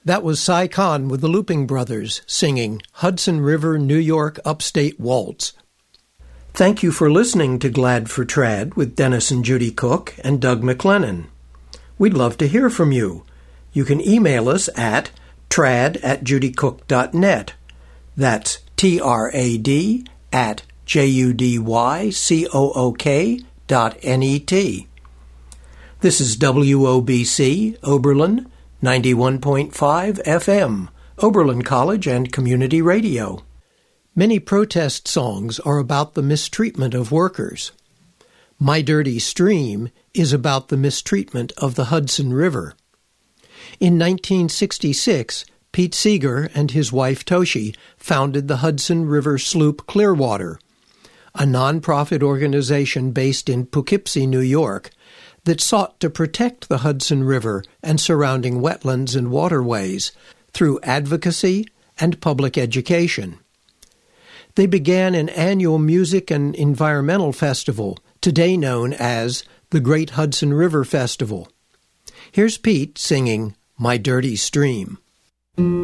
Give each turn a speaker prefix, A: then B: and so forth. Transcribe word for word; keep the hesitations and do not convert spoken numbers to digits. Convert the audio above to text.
A: That was Cy Kahn with the Looping Brothers singing Hudson River, New York Upstate Waltz. Thank you for listening to Glad for Trad with Dennis and Judy Cook and Doug McLennan. We'd love to hear from you. You can email us at trad at judycook dot net. That's T R A D at J U D Y C O O K dot N E T. This is W O B C, Oberlin, ninety-one point five F M, Oberlin College and Community Radio. Many protest songs are about the mistreatment of workers. My Dirty Stream is about the mistreatment of the Hudson River. In nineteen sixty-six, Pete Seeger and his wife Toshi founded the Hudson River Sloop Clearwater, a nonprofit organization based in Poughkeepsie, New York, that sought to protect the Hudson River and surrounding wetlands and waterways through advocacy and public education. They began an annual music and environmental festival, today known as the Great Hudson River Festival. Here's Pete singing My Dirty Stream.